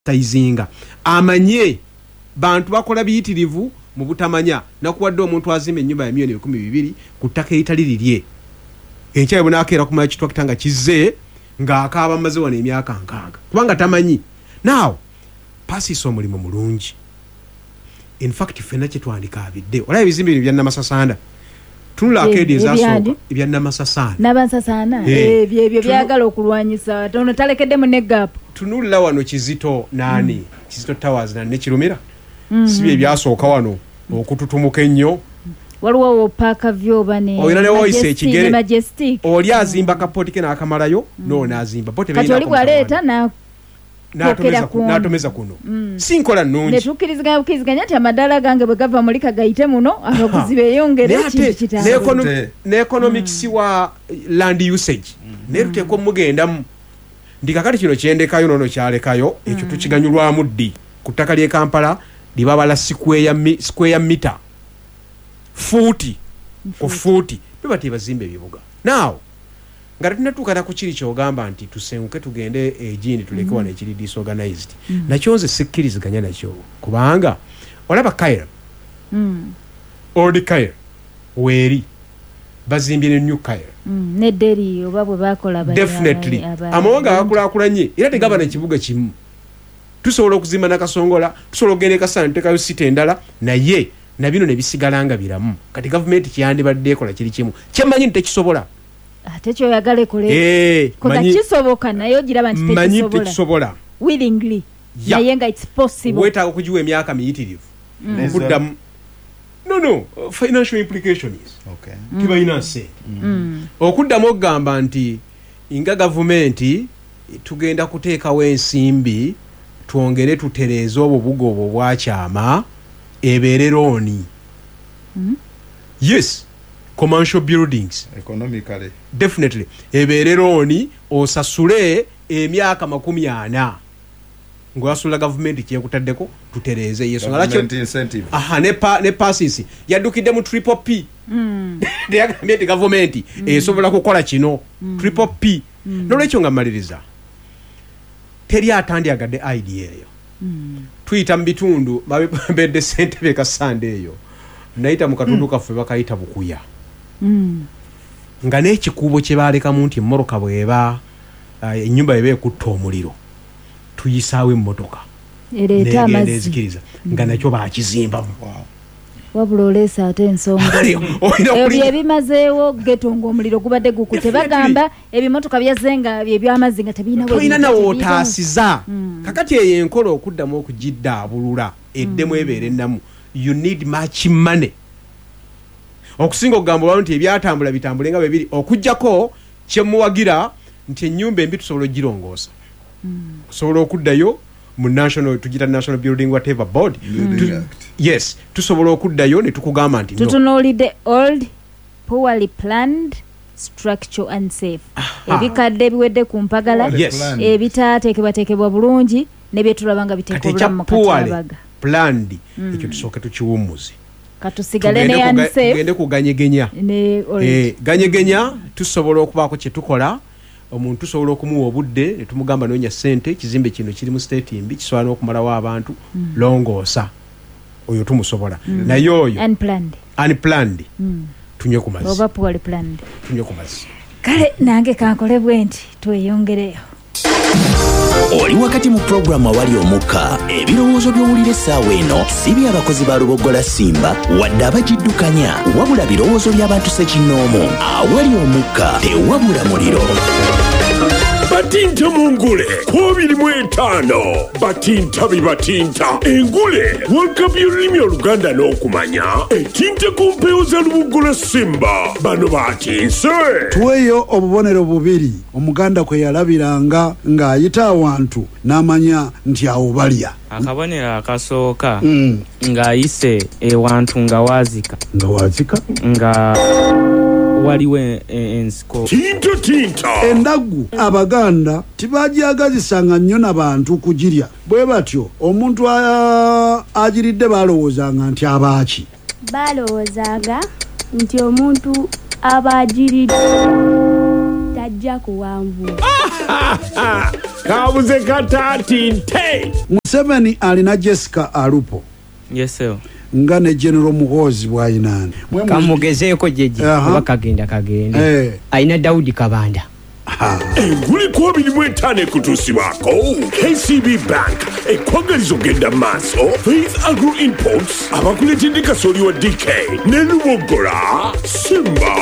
tayizinga amanye bantu bakola biyitirivu mu butamanya nakuwadde omuntu azimba ennyumba ya milioni 12,000 ku ttaka eritali lirye enkyaye bunakeera kumanya kitwakita nga kizze ng'akaaba amaze wano emyaka 6 kubanga tamanyi. Now pasisa omulimu mulungi. In fact ffenna kye twandikaabidde olaba ebizimbe bino bya Namasasanda tunula akeedi ezasooka ebya Namasasanda Namasasanda ebyo byagala okulwanyisa tono talekeddemu ne gap. Tunula wano Kizito nani Kizito Towers ne Kirumira sibi ebyasooka wano okututumuka ennyo. Waliwo paaka vyoba ne oyina ne voice ekigere Majestic oli azimba kapoti ke n'akamalayo no n'azimba bote beyina kati oli bwaleeta n'atomeza kuno sinkola nnungi netukiriziganya nti amadaala gange bwe gava muli kagayite muno abaguzi beeyongere ekintu kitaago ne economics wa land usage ne tuteekwa mugendamu ndi kakati kino kyendekayo nono kyalekayo ekyo tukiganyulwamu ddi ku ttaka ly'e Kampala libabala square meter fuuti ku fuuti bibati bazimbe ebibuga. Now nga tunatuukana ku kiri kyogamba nti tusenguke tugende ejini tuleke wano ekiri disorganized nakyo nze sikkiriziganya nakyo kubanga olaba Cairo old Cairo weeri bazimbye ne new Cairo ne Delhi oba bwe bakola definitely amawanga agakulaakulanye era tegaba n'ekibuga kimu. Tusobola okuzimba Nakasongola tusobola okugenda e Kasana tekayo site endala naye na bino ne bisigalanga biramu kati gavumenti kyandibadde ekola kiri kimu kyemanyi nti tekisobola ate kyoyagala ekole koza kisoboka naye ogiraba nti tekisobola willingly naye nga it's possible weetaaga okugiwa emyaka miyitirivu okuddamu no financial implications tibalina ssente okuddamu okugamba nti nga gavumenti tugenda kuteekawo ensimbi twongere tutereeze obubuga obwo bwakyama ebeere looni yes commercial buildings economically definitely ebeere looni osasule emyaka 40 ng'osasula gavumenti kyekutaddeko tutereeze yesu ne pasisi yaddukidde mu triple P yagambye nti gavumenti esobola kukola kino triple P n'olwekyo nga maliriza teri atandyagadde idea eyo tuyita mu bitundu babedde ssentebe Kasande eyo nayita mu katundu kaffe bakayita Bukuya nga n'ekikuubo kye baalekamu nti emmoroka bweba ennyumba eba ekutta omuliro tuyisaawo emmotoka negenda ezikiriza nga nakyo baakizimbamu wabula oleesa ate ensonga ebyo ebimazeewo getonga omuliro gubadde gukute bagamba ebimotoka byazenga by'ebyamazzi nga tebirina wootaasiza kakati eyo enkola okuddamu okugiddaabulula eddemu ebeera ennamu you need much money okusinga okugamba nti ebyatambula bitambule nga bebiri okujjako kyemuwagira nti ennyumba embi tusobola ogirongoosa tusobola okuddayo mu national tujita national building whatever board yes tusobola okuddayo ne tukugamba nti tutunuulidde old poorly planned structure unsafe ebikadde ebiwedde ku mpagala ebitaateekebwateekebwa bulungi ne byetulaba nga biteeka obulamu mu katabaga planned ekyo tusooke tukiwummuze katusigale ne unsafe tugende kuganyegenya ganyegenya tusobola okubaako kye tukola omuntu tusobola okumuwa obudde ne tumugamba noonya ssente kizimbe kino kiri mu state mbi kisobola n'okumalawo abantu longoosa oyo tumusobola naye oyo unplanned tunywe ku mazzi oba poorly planned tunywe ku mazzi kale nange kankole bwe nti tweyongereyo. Oli wakati mu programu awali omukka ebirowoozo by'owulira essaawa eno si by'abakozi ba Lubogola Simba wadde abagiddukanya wabula birowoozo by'abantu ssekinnoomu awali omukka tewabula muliro. Batinta mu ngule 25 batinta bibatinta engule World y'olulimi Oluganda n'okumanya etinta ku mpewo za Lubogola Simba bano batinse tuweeyo obubonero bubiri omuganda kwe yalabiranga ng'ayita awantu n'amanya nti awo balya. Akabonero akasooka ng'ayise ewantu nga waazika nga waliwo ensiko tinta endagu abaganda tibajagazisanga nnyo n'abantu kugirya bwe batyo omuntu agiridde balowoozanga nti abaaki balowoozanga nti omuntu abagiridde tajja kuwanvu kabuze katati nte. Museveni alina Jessica Alupo. Yes sir. Nga ne General Muhoozi bwayinani. Kamugezeeko jeje kuba kagenda. Aina Daudi Kabanda. Enguli 25 kutusibako. KCB Bank ekwagaliza ogenda maaso. Faith Agro Imports abakuletedde kasooli wa DK ne Lubogola Simba.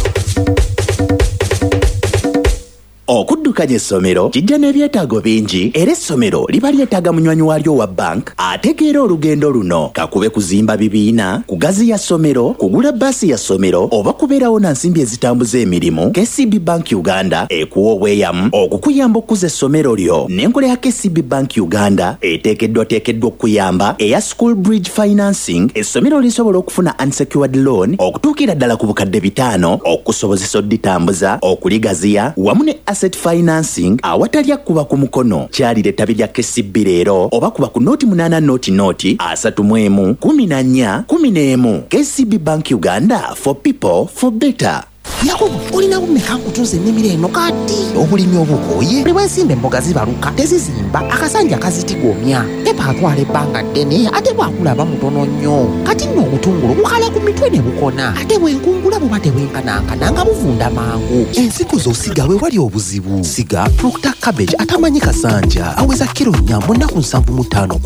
Okuddukanya essomero kijja n'ebyetaago bingi era essomero liba lyetaaga munywanyi waalyo wa bank ategeera olugendo luno kakube kuzimba bibiina kugaziya ssomero kugula bbaasi ya ssomero oba kubeerawo na nsimbi ezitambuza emirimu. KCB Bank Uganda ekuwa obweyamu okukuyamba okuza essomero lyo n'enkola ya KCB Bank Uganda eteekeddwa okuyamba eya school bridge financing. Essomero lisobola okufuna unsecured loan okutuukira ddala ku bukadde 5 okusobozesa odditambuza okuligaziya wamu ne asset financing awatalya kuba ku mukono. Kyalire ettabi lya KCB leero oba kuba ku noti 8 noti 31 14 KCB Bank Uganda, for people for better. Yakubu olina umeka nkutunze ennimiro eno kati obulimi obukoye buli bwensimba emboga zibaluka tezizimba akasanja kazitigomya pepa atwala ebbanga ddene ate bwakulaba mutono nnyo kati nno obutungulu bukala ku mitwe ne bukona ate bwenkungula buba tebwenkanankana nga buvunda mangu. Ensigo z'osiga we wali obuzibu siga Proctor Cabbage atamanyi kasanja aweza kiro nnya mu nnaku 75